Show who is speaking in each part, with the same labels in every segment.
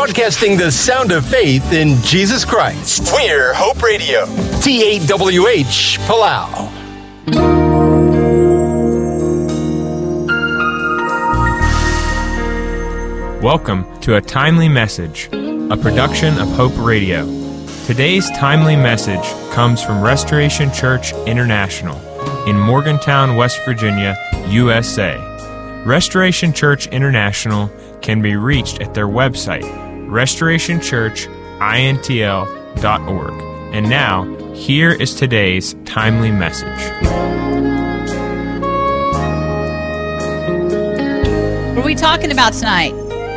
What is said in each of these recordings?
Speaker 1: broadcasting the sound of faith in Jesus Christ. We're Hope Radio, TAWH, Palau.
Speaker 2: Welcome to A Timely Message, a production of Hope Radio. Today's timely message comes from Restoration Church International in Morgantown, West Virginia, USA. Restoration Church International can be reached at their website, restorationchurchintl.org. And now, here is today's timely message.
Speaker 3: What are we talking about tonight?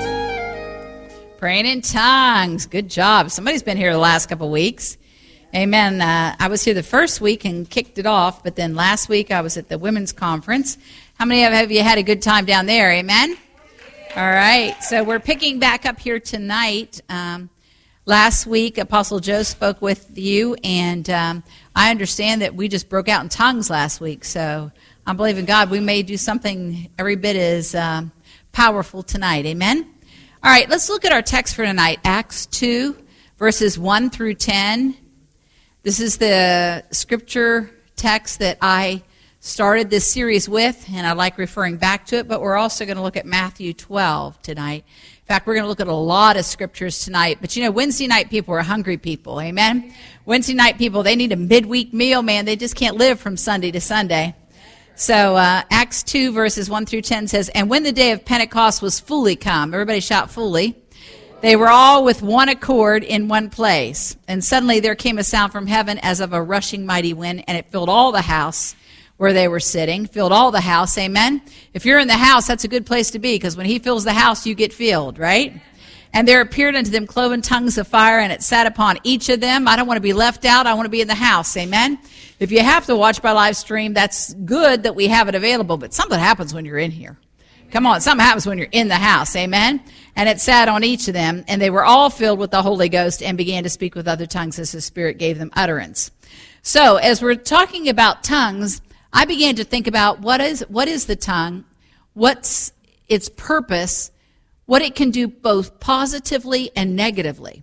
Speaker 3: Praying in tongues. Good job. Somebody's been here the last couple of weeks. Amen. I was here the first week and kicked it off, but then last week I was at the women's conference. How many of you had a good time down there? Amen? All right. So we're picking back up here tonight. Last week, Apostle Joe spoke with you, and I understand that we just broke out in tongues last week. So I'm believing God we may do something every bit as powerful tonight. Amen? All right, let's look at our text for tonight, Acts 2, verses 1 through 10. This is the scripture text that I started this series with, and I like referring back to it, but we're also going to look at Matthew 12 tonight. In fact, we're going to look at a lot of scriptures tonight, but you know, Wednesday night people are hungry people, amen? Wednesday night people, they need a midweek meal, man. They just can't live from Sunday to Sunday. So Acts 2 verses 1 through 10 says, "And when the day of Pentecost was fully come," everybody shout fully, "they were all with one accord in one place. And suddenly there came a sound from heaven as of a rushing mighty wind, and it filled all the house where they were sitting." Filled all the house, amen? If you're in the house, that's a good place to be, because when he fills the house, you get filled, right? "And there appeared unto them cloven tongues of fire, and it sat upon each of them." I don't want to be left out. I want to be in the house, amen? If you have to watch by live stream, that's good that we have it available, but something happens when you're in here. Come on, something happens when you're in the house, amen? "And it sat on each of them, and they were all filled with the Holy Ghost and began to speak with other tongues as the Spirit gave them utterance." So, as we're talking about tongues, I began to think about what is the tongue, what's its purpose, what it can do both positively and negatively.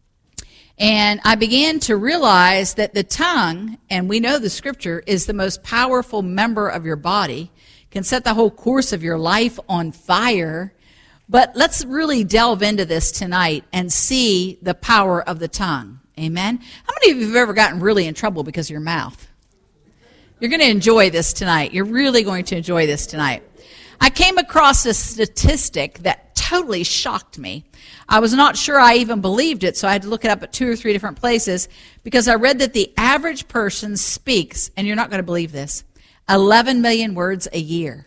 Speaker 3: And I began to realize that the tongue, and we know the scripture, is the most powerful member of your body, can set the whole course of your life on fire. But let's really delve into this tonight and see the power of the tongue. Amen? How many of you have ever gotten really in trouble because of your mouth? You're going to enjoy this tonight. You're really going to enjoy this tonight. I came across a statistic that totally shocked me. I was not sure I even believed it, so I had to look it up at 2 or 3 different places, because I read that the average person speaks, and you're not going to believe this, 11 million words a year.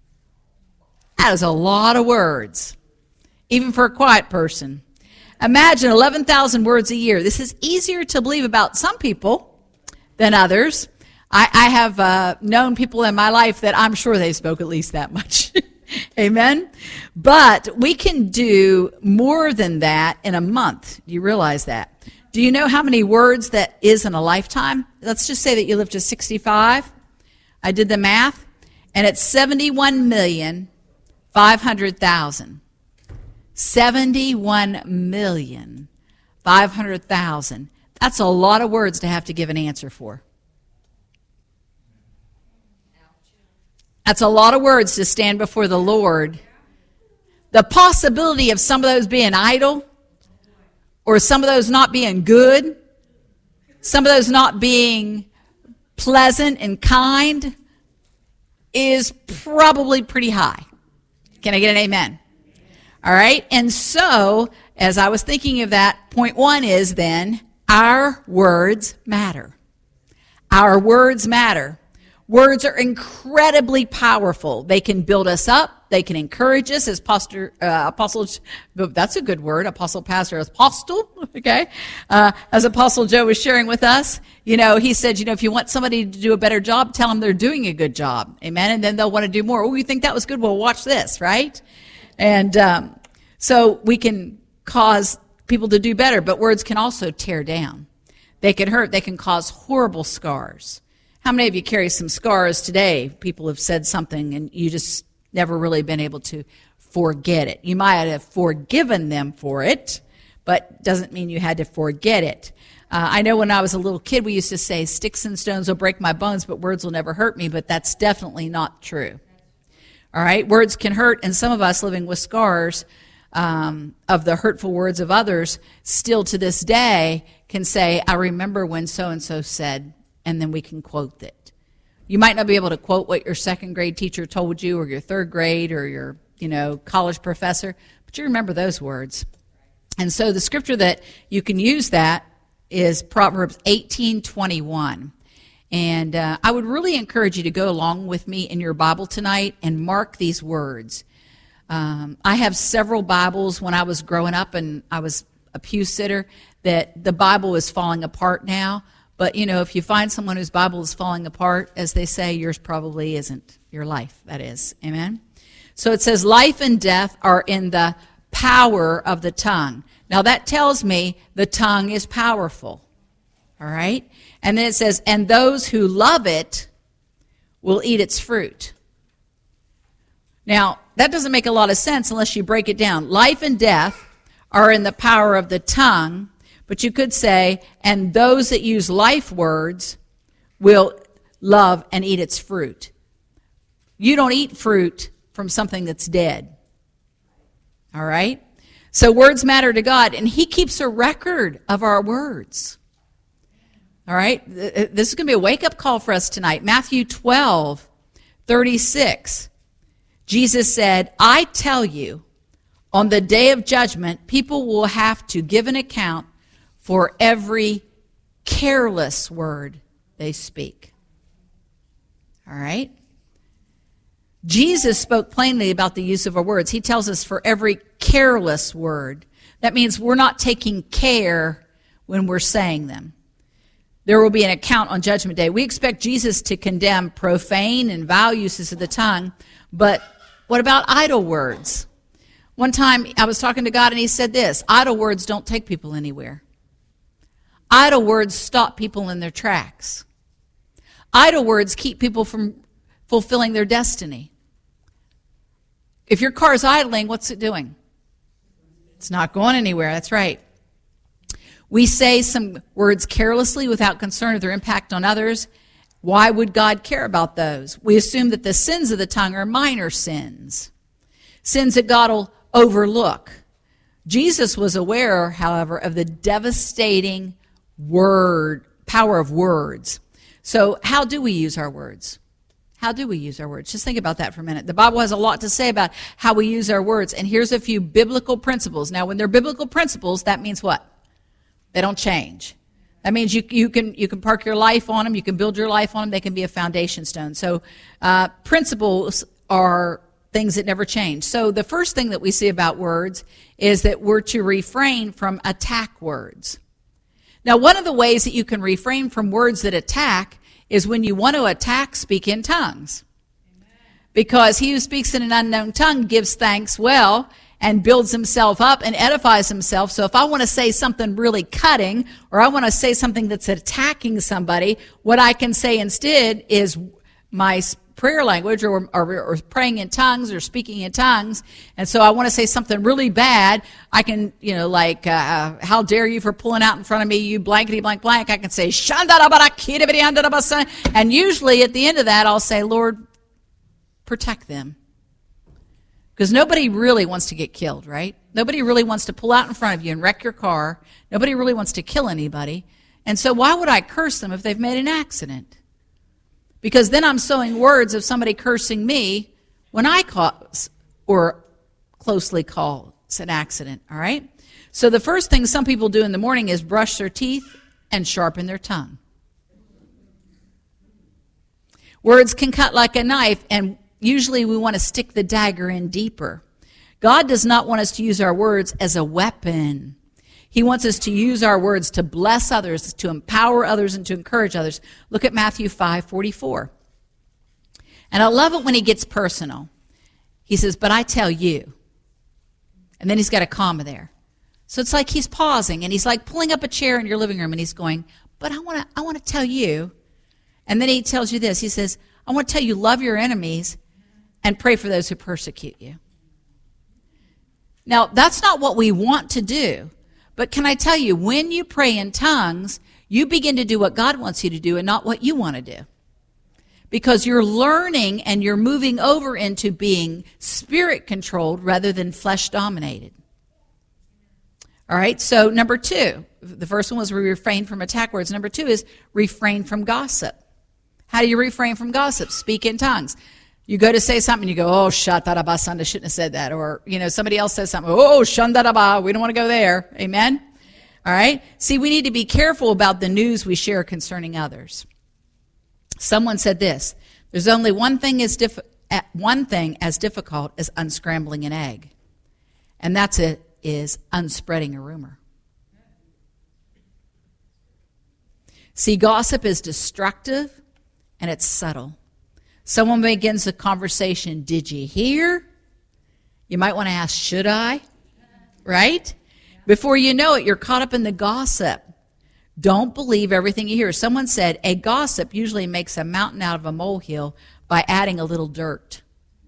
Speaker 3: That is a lot of words, even for a quiet person. Imagine 11,000 words a year. This is easier to believe about some people than others. I have known people in my life that I'm sure they spoke at least that much. Amen? But we can do more than that in a month. Do you realize that? Do you know how many words that is in a lifetime? Let's just say that you live to 65. I did the math, and it's 71,500,000. 71,500,000. That's a lot of words to have to give an answer for. That's a lot of words to stand before the Lord. The possibility of some of those being idle, or some of those not being good, some of those not being pleasant and kind, is probably pretty high. Can I get an amen? All right. And so, as I was thinking of that, point one is then, our words matter. Our words matter. Words are incredibly powerful. They can build us up. They can encourage us, as apostle. That's a good word. Apostle, pastor, apostle. Okay, as Apostle Joe was sharing with us, he said, if you want somebody to do a better job, tell them they're doing a good job. Amen. And then they'll want to do more. Oh, you think that was good? Well, watch this, right? And so we can cause people to do better, but words can also tear down. They can hurt. They can cause horrible scars. How many of you carry some scars today? People have said something and you just never really been able to forget it. You might have forgiven them for it, but doesn't mean you had to forget it. I know when I was a little kid, we used to say, sticks and stones will break my bones, but words will never hurt me, but that's definitely not true. All right? Words can hurt, and some of us living with scars of the hurtful words of others still to this day can say, I remember when so-and-so said, and then we can quote it. You might not be able to quote what your second grade teacher told you or your third grade or your college professor, but you remember those words. And so the scripture that you can use that is Proverbs 18:21. And I would really encourage you to go along with me in your Bible tonight and mark these words. I have several Bibles when I was growing up and I was a pew sitter that the Bible is falling apart now. But, if you find someone whose Bible is falling apart, as they say, yours probably isn't. Your life, that is. Amen? So it says, life and death are in the power of the tongue. Now that tells me the tongue is powerful. All right? And then it says, and those who love it will eat its fruit. Now, that doesn't make a lot of sense unless you break it down. Life and death are in the power of the tongue, but you could say, and those that use life words will love and eat its fruit. You don't eat fruit from something that's dead. All right? So words matter to God, and he keeps a record of our words. All right? This is going to be a wake-up call for us tonight. Matthew 12:36. Jesus said, I tell you, on the day of judgment, people will have to give an account for every careless word they speak. All right? Jesus spoke plainly about the use of our words. He tells us for every careless word. That means we're not taking care when we're saying them. There will be an account on Judgment Day. We expect Jesus to condemn profane and vile uses of the tongue, but what about idle words? One time I was talking to God and he said this, idle words don't take people anywhere. Idle words stop people in their tracks. Idle words keep people from fulfilling their destiny. If your car's idling, what's it doing? It's not going anywhere, that's right. We say some words carelessly without concern of their impact on others. Why would God care about those? We assume that the sins of the tongue are minor sins, sins that God will overlook. Jesus was aware, however, of the devastating power of words. So how do we use our words? How do we use our words? Just think about that for a minute. The Bible has a lot to say about how we use our words, and here's a few biblical principles. Now, when they're biblical principles, that means what? They don't change. That means you can park your life on them, you can build your life on them, they can be a foundation stone. So principles are things that never change. So the first thing that we see about words is that we're to refrain from attack words. Now, one of the ways that you can refrain from words that attack is when you want to attack, speak in tongues. Amen. Because he who speaks in an unknown tongue gives thanks well and builds himself up and edifies himself. So if I want to say something really cutting, or I want to say something that's attacking somebody, what I can say instead is my prayer language or praying in tongues or speaking in tongues. And so I want to say something really bad. I can, how dare you for pulling out in front of me, you blankety blank blank. I can say, and usually at the end of that, I'll say, Lord, protect them. Because nobody really wants to get killed, right? Nobody really wants to pull out in front of you and wreck your car. Nobody really wants to kill anybody. And so why would I curse them if they've made an accident? Because then I'm sowing words of somebody cursing me when I cause or closely cause an accident, all right? So the first thing some people do in the morning is brush their teeth and sharpen their tongue. Words can cut like a knife, and usually we want to stick the dagger in deeper. God does not want us to use our words as a weapon. He wants us to use our words to bless others, to empower others, and to encourage others. Look at Matthew 5:44. And I love it when he gets personal. He says, but I tell you. And then he's got a comma there. So it's like he's pausing, and he's like pulling up a chair in your living room, and he's going, but I want to tell you. And then he tells you this. He says, I want to tell you, love your enemies and pray for those who persecute you. Now, that's not what we want to do. But can I tell you, when you pray in tongues, you begin to do what God wants you to do and not what you want to do. Because you're learning and you're moving over into being spirit-controlled rather than flesh-dominated. All right, so number 2. The first one was refrain from attack words. Number 2 is refrain from gossip. How do you refrain from gossip? Speak in tongues. You go to say something, you go, oh, shatarabasanda, shouldn't have said that. Or, somebody else says something, oh, shandaraba, we don't want to go there. Amen? All right? See, we need to be careful about the news we share concerning others. Someone said this, there's only one thing as difficult as unscrambling an egg. And that's is unspreading a rumor. See, gossip is destructive and it's subtle. Someone begins a conversation, did you hear? You might want to ask, should I? Right? Before you know it, you're caught up in the gossip. Don't believe everything you hear. Someone said, a gossip usually makes a mountain out of a molehill by adding a little dirt.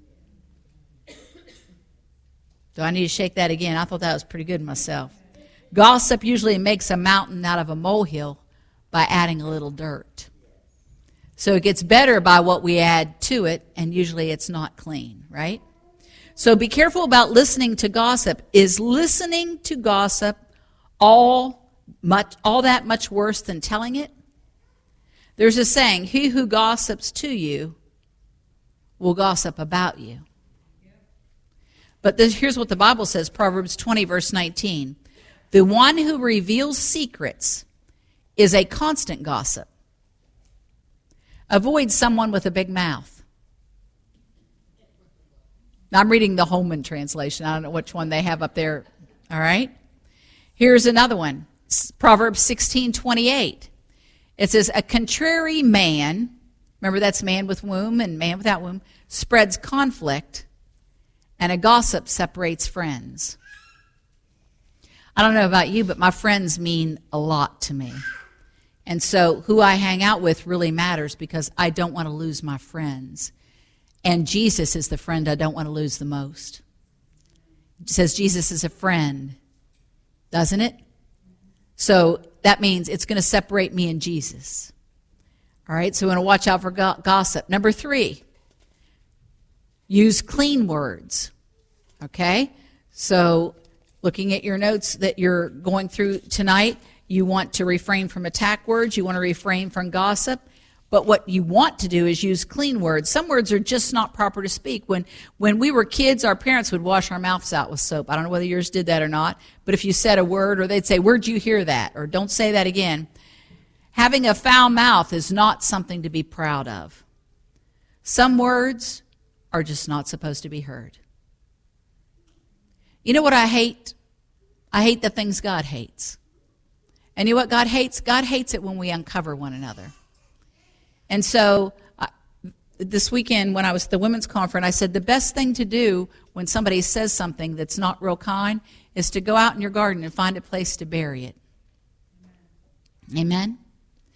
Speaker 3: Do I need to shake that again? I thought that was pretty good myself. Gossip usually makes a mountain out of a molehill by adding a little dirt. So it gets better by what we add to it, and usually it's not clean, right? So be careful about listening to gossip. Is listening to gossip all that much worse than telling it? There's a saying, he who gossips to you will gossip about you. But here's what the Bible says, Proverbs 20, verse 19. The one who reveals secrets is a constant gossip. Avoid someone with a big mouth. Now, I'm reading the Holman translation. I don't know which one they have up there. All right? Here's another one. Proverbs 16:28. It says, a contrary man, remember that's man with womb and man without womb, spreads conflict, and a gossip separates friends. I don't know about you, but my friends mean a lot to me. And so who I hang out with really matters because I don't want to lose my friends. And Jesus is the friend I don't want to lose the most. It says Jesus is a friend, doesn't it? So that means it's going to separate me and Jesus. All right, so we want to watch out for gossip. Number 3, use clean words. Okay, so looking at your notes that you're going through tonight, you want to refrain from attack words. You want to refrain from gossip. But what you want to do is use clean words. Some words are just not proper to speak. When we were kids, our parents would wash our mouths out with soap. I don't know whether yours did that or not. But if you said a word, or they'd say, where'd you hear that? Or don't say that again. Having a foul mouth is not something to be proud of. Some words are just not supposed to be heard. You know what I hate? I hate the things God hates. And you know what God hates? God hates it when we uncover one another. And so this weekend when I was at the women's conference, I said the best thing to do when somebody says something that's not real kind is to go out in your garden and find a place to bury it. Amen?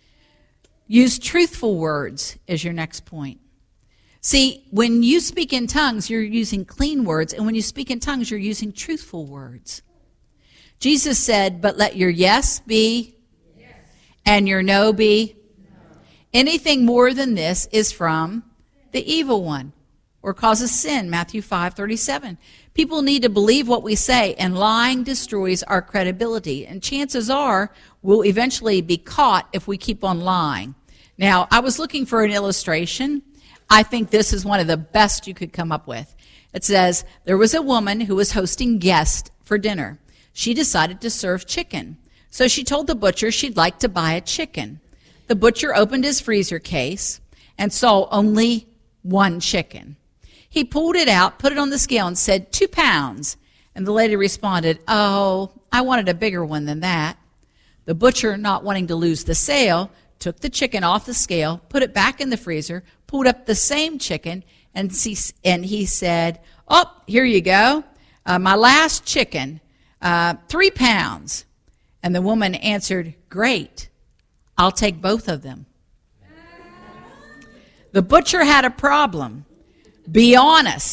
Speaker 3: Use truthful words is your next point. See, when you speak in tongues, you're using clean words. And when you speak in tongues, you're using truthful words. Jesus said, but let your yes be yes, and your no be no. Anything more than this is from the evil one or causes sin, Matthew 5:37. People need to believe what we say, and lying destroys our credibility. And chances are we'll eventually be caught if we keep on lying. Now, I was looking for an illustration. I think this is one of the best you could come up with. It says, there was a woman who was hosting guests for dinner. She decided to serve chicken. So she told the butcher she'd like to buy a chicken. The butcher opened his freezer case and saw only one chicken. He pulled it out, put it on the scale, and said, 2 pounds. And the lady responded, oh, I wanted a bigger one than that. The butcher, not wanting to lose the sale, took the chicken off the scale, put it back in the freezer, pulled up the same chicken, and he said, oh, here you go, my last chicken. 3 pounds. And the woman answered, great, I'll take both of them. The butcher had a problem. Be honest.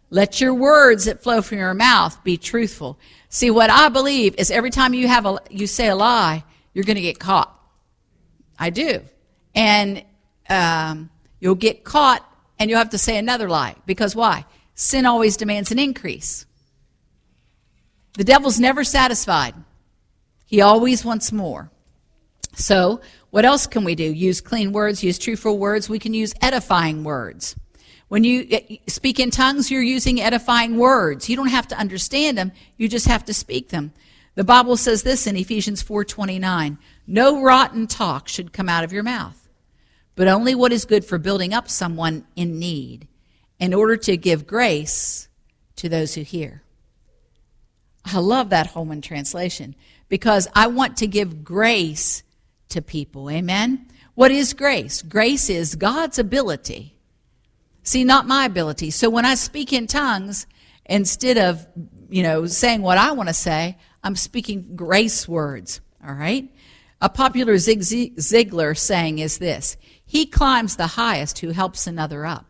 Speaker 3: Let your words that flow from your mouth be truthful. See, what I believe is every time you say a lie, you're going to get caught. I do. And you'll get caught and you'll have to say another lie. Because why? Sin always demands an increase. The devil's never satisfied. He always wants more. So what else can we do? Use clean words, use truthful words. We can use edifying words. When you speak in tongues, you're using edifying words. You don't have to understand them. You just have to speak them. The Bible says this in Ephesians 4:29. No rotten talk should come out of your mouth, but only what is good for building up someone in need, in order to give grace to those who hear. I love that Holman translation because I want to give grace to people. Amen? What is grace? Grace is God's ability. See, not my ability. So when I speak in tongues, instead of, saying what I want to say, I'm speaking grace words. All right? A popular Zig Ziglar saying is this: he climbs the highest who helps another up.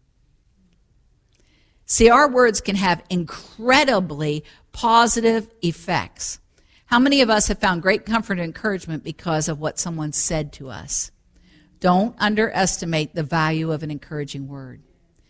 Speaker 3: See, our words can have incredibly positive effects. How many of us have found great comfort and encouragement because of what someone said to us? Don't underestimate the value of an encouraging word.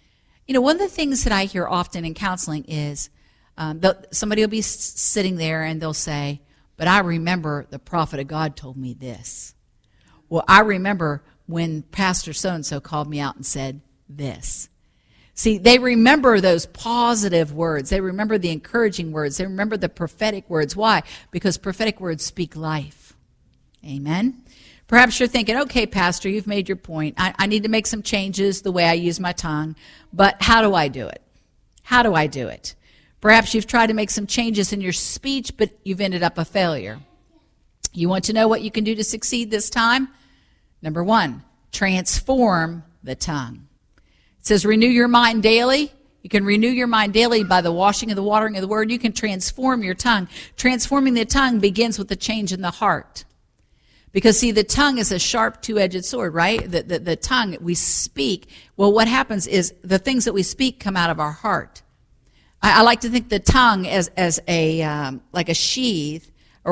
Speaker 3: One of the things that I hear often in counseling is somebody will be sitting there and they'll say, but I remember the prophet of God told me this. Well, I remember when Pastor so-and-so called me out and said this. See, they remember those positive words. They remember the encouraging words. They remember the prophetic words. Why? Because prophetic words speak life. Amen? Perhaps you're thinking, okay, Pastor, you've made your point. I need to make some changes the way I use my tongue, but how do I do it? How do I do it? Perhaps you've tried to make some changes in your speech, but you've ended up a failure. You want to know what you can do to succeed this time? Number 1, transform the tongue. It says renew your mind daily. You can renew your mind daily by the washing of the watering of the word. You can transform your tongue. Transforming the tongue begins with the change in the heart. Because, see, the tongue is a sharp two-edged sword, right? The tongue, we speak. Well, what happens is the things that we speak come out of our heart. I like to think the tongue as a like a sheath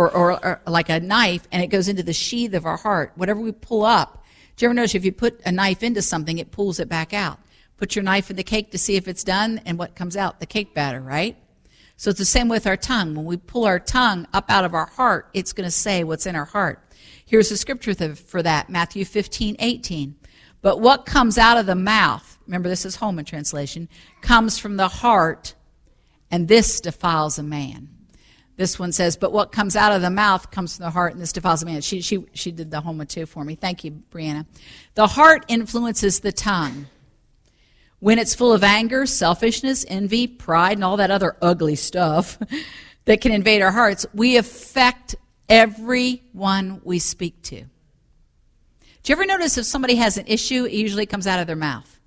Speaker 3: or like a knife, and it goes into the sheath of our heart. Whatever we pull up. Do you ever notice if you put a knife into something, it pulls it back out? Put your knife in the cake to see if it's done, and what comes out? The cake batter, right? So it's the same with our tongue. When we pull our tongue up out of our heart, it's going to say what's in our heart. Here's the scripture for that, Matthew 15:18. But what comes out of the mouth, remember this is Holman translation, comes from the heart, and this defiles a man. This one says, but what comes out of the mouth comes from the heart, and this defiles a man. She did the Holman too for me. Thank you, Brianna. The heart influences the tongue. When it's full of anger, selfishness, envy, pride, and all that other ugly stuff that can invade our hearts, we affect everyone we speak to. Do you ever notice if somebody has an issue, it usually comes out of their mouth?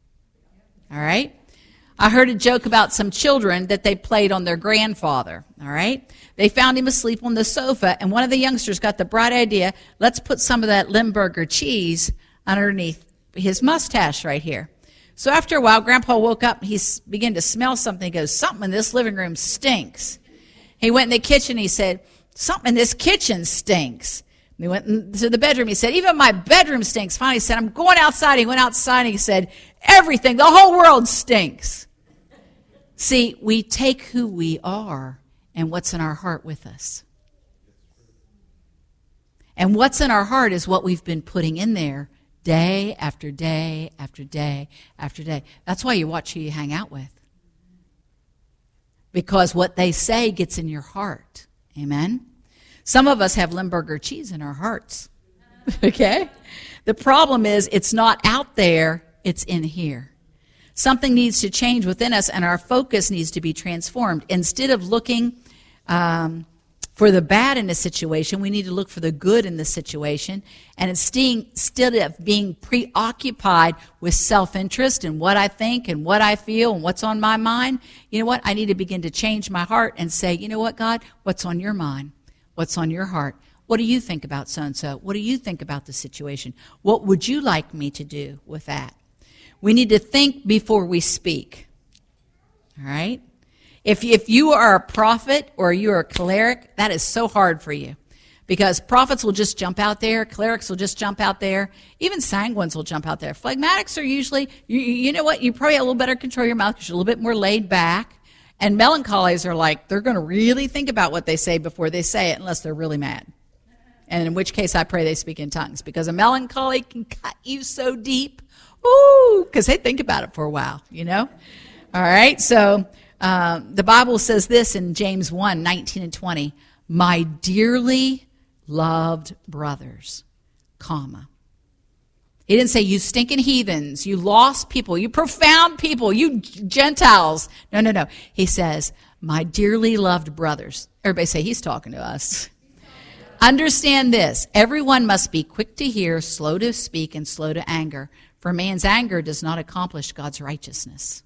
Speaker 3: All right? I heard a joke about some children that they played on their grandfather. All right? They found him asleep on the sofa, and one of the youngsters got the bright idea, let's put some of that Limburger cheese underneath his mustache right here. So after a while, Grandpa woke up, he began to smell something. He goes, something in this living room stinks. He went in the kitchen, he said, something in this kitchen stinks. And he went into the bedroom, he said, even my bedroom stinks. Finally, he said, I'm going outside. He went outside and he said, everything, the whole world stinks. See, we take who we are and what's in our heart with us. And what's in our heart is what we've been putting in there day after day after day after day. That's why you watch who you hang out with. Because what they say gets in your heart. Amen? Some of us have Limburger cheese in our hearts. Okay? The problem is it's not out there, it's in here. Something needs to change within us, and our focus needs to be transformed. Instead of looking for the bad in a situation, we need to look for the good in the situation. And instead of being preoccupied with self-interest and what I think and what I feel and what's on my mind, you know what? I need to begin to change my heart and say, you know what, God? What's on your mind? What's on your heart? What do you think about so-and-so? What do you think about the situation? What would you like me to do with that? We need to think before we speak. All right? If you are a prophet or you are a cleric, that is so hard for you. Because prophets will just jump out there, clerics will just jump out there, even sanguines will jump out there. Phlegmatics are usually, you know what, you probably have a little better control of your mouth because you're a little bit more laid back. And melancholies are like, they're going to really think about what they say before they say it, unless they're really mad. And in which case I pray they speak in tongues, because a melancholy can cut you so deep. Ooh, because they think about it for a while, you know? All right, so the Bible says this in James 1, 19 and 20. My dearly loved brothers, comma. He didn't say, you stinking heathens, you lost people, you profound people, you Gentiles. No. He says, my dearly loved brothers. Everybody say, he's talking to us. Understand this. Everyone must be quick to hear, slow to speak, and slow to anger. For man's anger does not accomplish God's righteousness.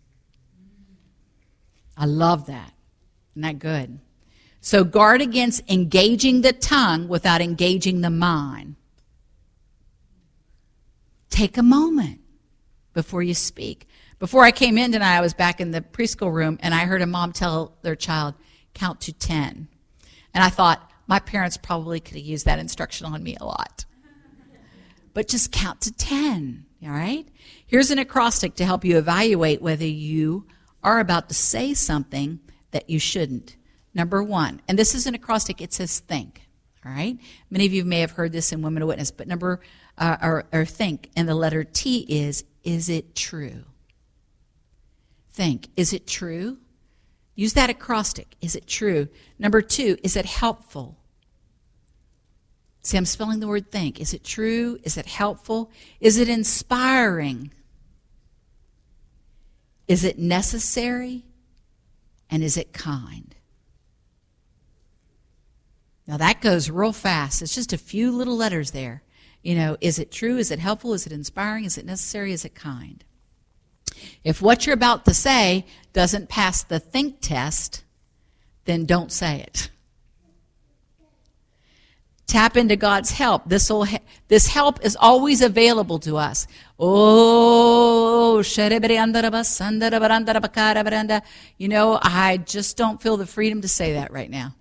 Speaker 3: I love that. Isn't that good? So guard against engaging the tongue without engaging the mind. Take a moment before you speak. Before I came in tonight, I was back in the preschool room, and I heard a mom tell their child, count to 10. And I thought, my parents probably could have used that instruction on me a lot. But just count to 10, all right? Here's an acrostic to help you evaluate whether you are about to say something that you shouldn't. Number 1, and this is an acrostic, it says think, all right? Many of you may have heard this in Women of Witness, but or think, and the letter T is it true? Think, is it true? Use that acrostic, is it true? Number 2, is it helpful? See, I'm spelling the word think. Is it true? Is it helpful? Is it inspiring? Is it necessary? And is it kind? Now that goes real fast. It's just a few little letters there. You know, is it true? Is it helpful? Is it inspiring? Is it necessary? Is it kind? If what you're about to say doesn't pass the think test, then don't say it. Tap into God's help. This help is always available to us. Oh, you know, I just don't feel the freedom to say that right now.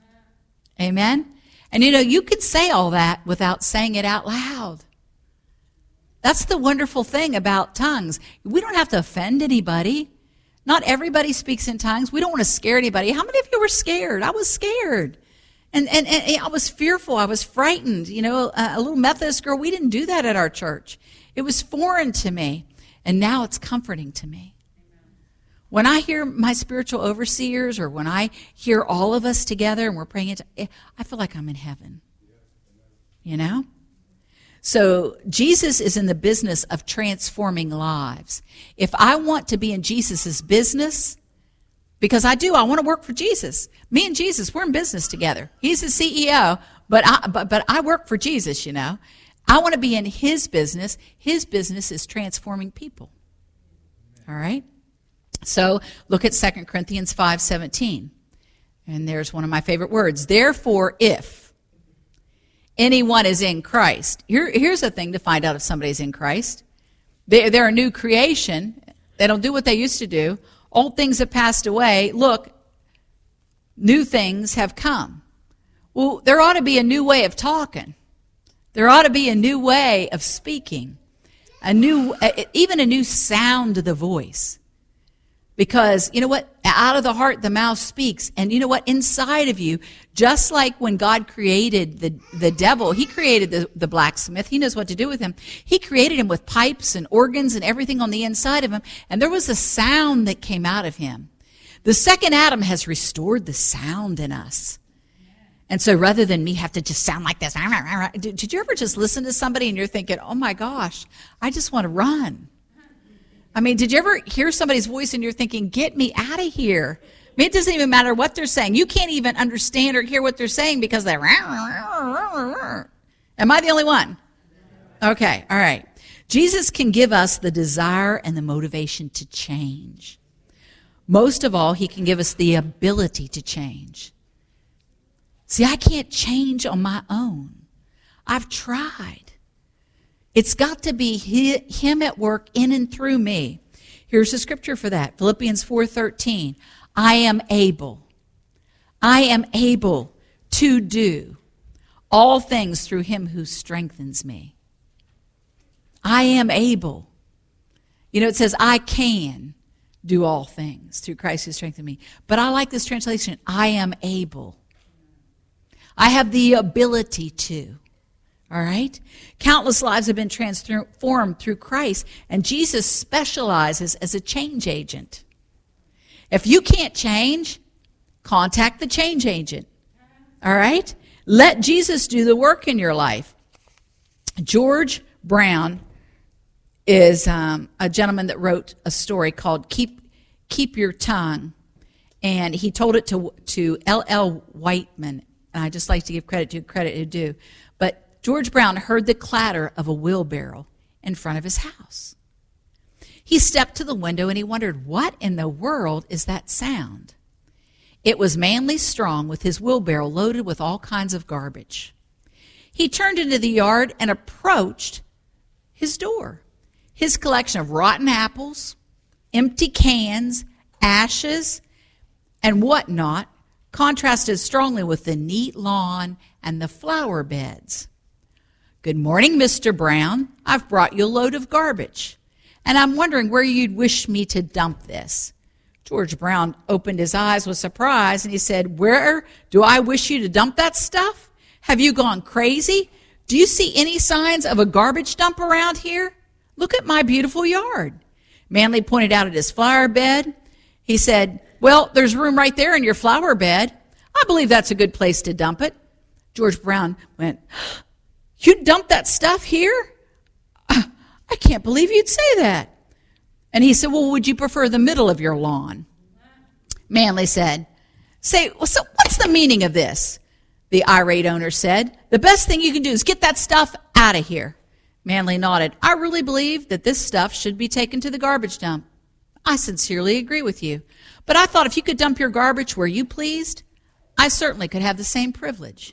Speaker 3: Amen? And you know, you could say all that without saying it out loud. That's the wonderful thing about tongues. We don't have to offend anybody. Not everybody speaks in tongues. We don't want to scare anybody. How many of you were scared? I was scared. And I was fearful. I was frightened. You know, a little Methodist girl, we didn't do that at our church. It was foreign to me. And now it's comforting to me. When I hear my spiritual overseers, or when I hear all of us together and we're praying, I feel like I'm in heaven. You know? So Jesus is in the business of transforming lives. If I want to be in Jesus' business, because I want to work for Jesus. Me and Jesus, we're in business together. He's the CEO, but I work for Jesus, you know. I want to be in his business. His business is transforming people. All right? So look at 2 Corinthians 5:17. And there's one of my favorite words. Therefore, if anyone is in Christ. Here's a thing to find out if somebody's in Christ. They're a new creation. They don't do what they used to do. Old things have passed away. Look, new things have come. Well, there ought to be a new way of talking. There ought to be a new way of speaking. Even a new sound to the voice. Because, you know what? Out of the heart, the mouth speaks. And you know what? Inside of you, just like when God created the devil, he created the blacksmith. He knows what to do with him. He created him with pipes and organs and everything on the inside of him. And there was a sound that came out of him. The second Adam has restored the sound in us. And so rather than me have to just sound like this, did you ever just listen to somebody and you're thinking, oh my gosh, I just want to run? I mean, did you ever hear somebody's voice and you're thinking, get me out of here? I mean, it doesn't even matter what they're saying. You can't even understand or hear what they're saying because they're... Am I the only one? Okay, all right. Jesus can give us the desire and the motivation to change. Most of all, he can give us the ability to change. See, I can't change on my own. I've tried. It's got to be him at work in and through me. Here's the scripture for that. Philippians 4:13. I am able to do all things through him who strengthens me. I am able. You know, it says, I can do all things through Christ who strengthens me. But I like this translation, I am able. I have the ability to. All right? Countless lives have been transformed through Christ, and Jesus specializes as a change agent. If you can't change, contact the change agent. All right? Let Jesus do the work in your life. George Brown is a gentleman that wrote a story called Keep Your Tongue, and he told it to L.L. Whiteman, and I just like to give credit to credit who due. But George Brown heard the clatter of a wheelbarrow in front of his house. He stepped to the window and he wondered, what in the world is that sound? It was Manly Strong with his wheelbarrow loaded with all kinds of garbage. He turned into the yard and approached his door. His collection of rotten apples, empty cans, ashes, and whatnot contrasted strongly with the neat lawn and the flower beds. Good morning, Mr. Brown. I've brought you a load of garbage, and I'm wondering where you'd wish me to dump this. George Brown opened his eyes with surprise, and he said, where do I wish you to dump that stuff? Have you gone crazy? Do you see any signs of a garbage dump around here? Look at my beautiful yard. Manly pointed out at his flower bed. He said, well, there's room right there in your flower bed. I believe that's a good place to dump it. George Brown went, you'd dump that stuff here? I can't believe you'd say that. And he said, well, would you prefer the middle of your lawn? Manly said, so what's the meaning of this? The irate owner said, the best thing you can do is get that stuff out of here. Manly nodded. I really believe that this stuff should be taken to the garbage dump. I sincerely agree with you. But I thought if you could dump your garbage where you pleased, I certainly could have the same privilege.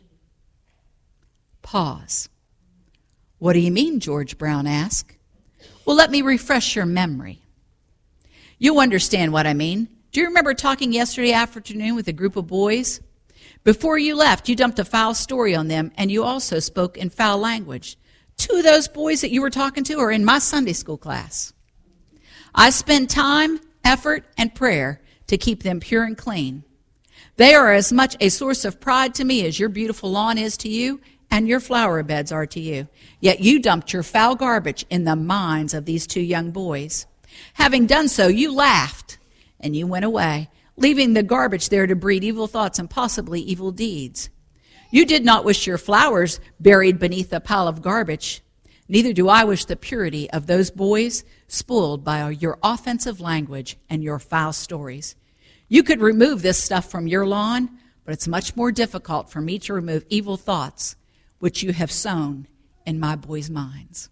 Speaker 3: Pause. What do you mean, George Brown asked. Well, let me refresh your memory. You'll understand what I mean. Do you remember talking yesterday afternoon with a group of boys? Before you left, you dumped a foul story on them, and you also spoke in foul language. 2 of those boys that you were talking to are in my Sunday school class. I spend time, effort, and prayer to keep them pure and clean. They are as much a source of pride to me as your beautiful lawn is to you and your flower beds are to you. Yet you dumped your foul garbage in the minds of these 2 young boys. Having done so, you laughed and you went away, leaving the garbage there to breed evil thoughts and possibly evil deeds. You did not wish your flowers buried beneath a pile of garbage. Neither do I wish the purity of those boys spoiled by your offensive language and your foul stories. You could remove this stuff from your lawn, but it's much more difficult for me to remove evil thoughts which you have sown in my boys' minds.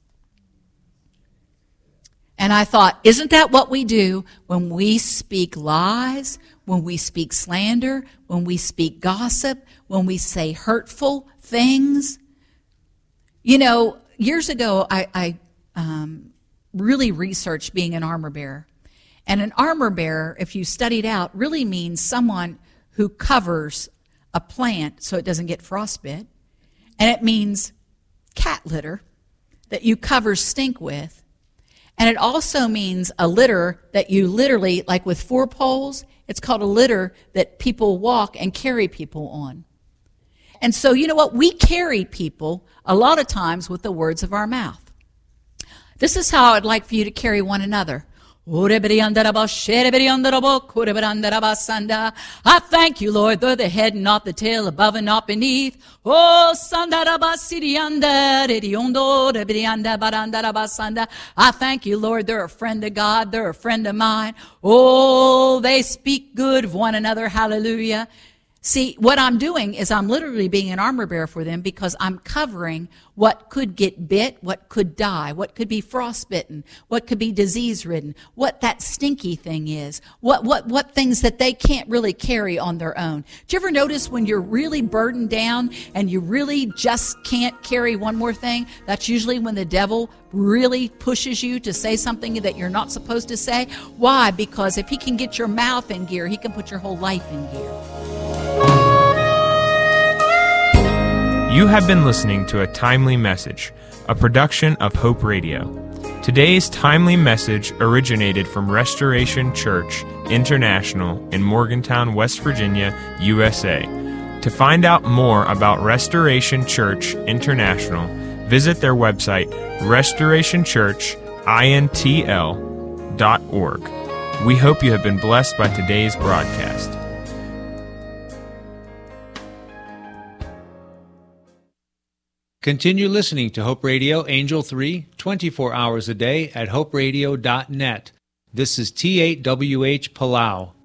Speaker 3: And I thought, isn't that what we do when we speak lies, when we speak slander, when we speak gossip, when we say hurtful things? You know, years ago, I really researched being an armor bearer. And an armor bearer, if you studied out, really means someone who covers a plant so it doesn't get frostbite. And it means cat litter that you cover stink with. And it also means a litter that you literally, like with 4 poles, it's called a litter that people walk and carry people on. And so, you know what? We carry people a lot of times with the words of our mouth. This is how I'd like for you to carry one another. I thank you, Lord, though the head and not the tail, above and not beneath. I thank you, Lord, they're a friend of God, they're a friend of mine. Oh, they speak good of one another, hallelujah. See, what I'm doing is I'm literally being an armor bearer for them because I'm covering what could get bit, what could die, what could be frostbitten, what could be disease-ridden, what that stinky thing is, what things that they can't really carry on their own. Do you ever notice when you're really burdened down and you really just can't carry one more thing? That's usually when the devil really pushes you to say something that you're not supposed to say. Why? Because if he can get your mouth in gear, he can put your whole life in gear.
Speaker 2: You have been listening to a timely message, a production of Hope Radio. Today's timely message originated from Restoration Church International in Morgantown, West Virginia, USA. To find out more about Restoration Church International, visit their website, restorationchurchintl.org. We hope you have been blessed by today's broadcast.
Speaker 4: Continue listening to Hope Radio Angel 3, 24 hours a day at hoperadio.net. This is T8WH Palau.